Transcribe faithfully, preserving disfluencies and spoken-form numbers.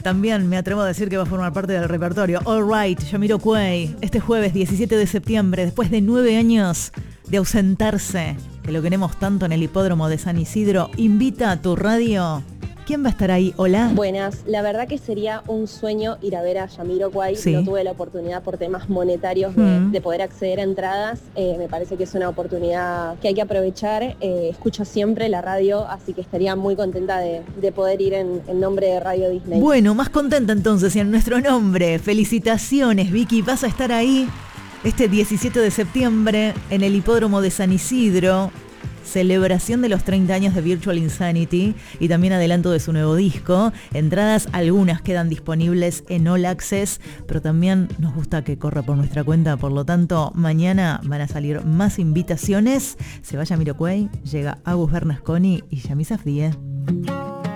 también me atrevo a decir que va a formar parte del repertorio. All Right, Jamiroquai, este jueves diecisiete de septiembre, después de nueve años de ausentarse, que lo queremos tanto en el hipódromo de San Isidro, invita a tu radio. ¿Quién va a estar ahí? Hola. Buenas, la verdad que sería un sueño ir a ver a Jamiroquai. Sí. No tuve la oportunidad por temas monetarios de, Mm. de poder acceder a entradas. Eh, me parece que es una oportunidad que hay que aprovechar. Eh, escucho siempre la radio, así que estaría muy contenta de, de poder ir en, en nombre de Radio Disney. Bueno, más contenta entonces y en nuestro nombre. Felicitaciones, Vicky. Vas a estar ahí este diecisiete de septiembre en el hipódromo de San Isidro. Celebración de los treinta años de Virtual Insanity y también adelanto de su nuevo disco. Entradas, algunas quedan disponibles en All Access, pero también nos gusta que corra por nuestra cuenta. Por lo tanto, mañana van a salir más invitaciones. Se va Jamiroquai, llega Agus Bernasconi y Yami Safdie.